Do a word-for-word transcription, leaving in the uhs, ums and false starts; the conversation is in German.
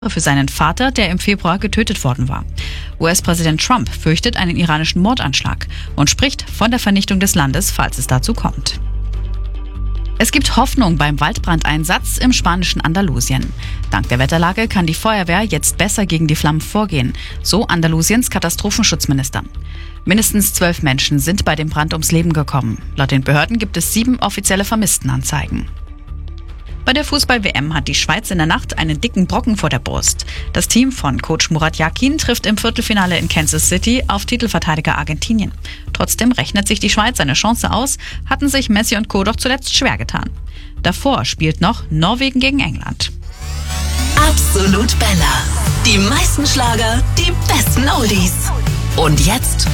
für seinen Vater, der im Februar getötet worden war. U S-Präsident Trump fürchtet einen iranischen Mordanschlag und spricht von der Vernichtung des Landes, falls es dazu kommt. Es gibt Hoffnung beim Waldbrandeinsatz im spanischen Andalusien. Dank der Wetterlage kann die Feuerwehr jetzt besser gegen die Flammen vorgehen, so Andalusiens Katastrophenschutzminister. Mindestens zwölf Menschen sind bei dem Brand ums Leben gekommen. Laut den Behörden gibt es sieben offizielle Vermisstenanzeigen. Bei der Fußball-W M hat die Schweiz in der Nacht einen dicken Brocken vor der Brust. Das Team von Coach Murat Yakin trifft im Viertelfinale in Kansas City auf Titelverteidiger Argentinien. Trotzdem rechnet sich die Schweiz eine Chance aus, hatten sich Messi und Co. doch zuletzt schwer getan. Davor spielt noch Norwegen gegen England. Absolut Bella. Die meisten Schlager, die besten Oldies. Und jetzt